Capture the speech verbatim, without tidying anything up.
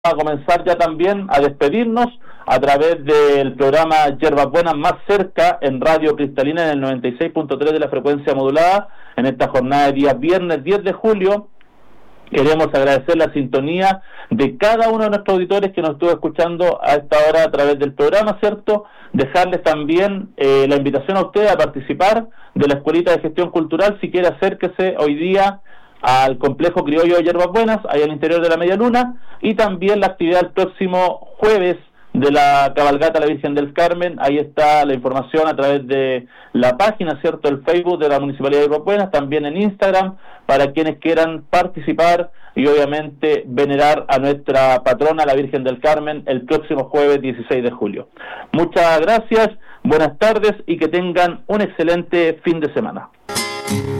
a comenzar ya también a despedirnos a través del programa Yerbas Buenas Más Cerca en Radio Cristalina en el noventa y seis punto tres de la frecuencia modulada en esta jornada de día viernes diez de julio. Queremos agradecer la sintonía de cada uno de nuestros auditores que nos estuvo escuchando a esta hora a través del programa, ¿cierto? Dejarles también eh, la invitación a ustedes a participar de la Escuelita de Gestión Cultural. Si quiere, acérquese hoy día al Complejo Criollo de Yerbas Buenas, ahí al interior de la Media Luna, y también la actividad el próximo jueves de la cabalgata a la Virgen del Carmen. Ahí está la información a través de la página, ¿cierto?, el Facebook de la Municipalidad de Yerbas Buenas, también en Instagram, para quienes quieran participar y obviamente venerar a nuestra patrona, la Virgen del Carmen, el próximo jueves dieciséis de julio. Muchas gracias, buenas tardes y que tengan un excelente fin de semana.